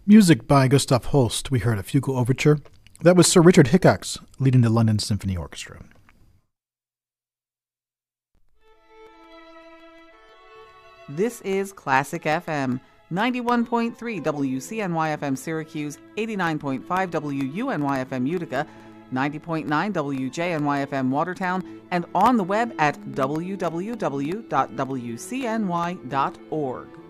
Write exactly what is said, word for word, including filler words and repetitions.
Music by Gustav Holst. We heard a fugal overture. That was Sir Richard Hickox leading the London Symphony Orchestra. This is Classic F M, ninety-one point three W C N Y F M Syracuse, eighty-nine point five W U N Y F M Utica, ninety point nine W J N Y F M Watertown, and on the web at w w w dot w c n y dot org.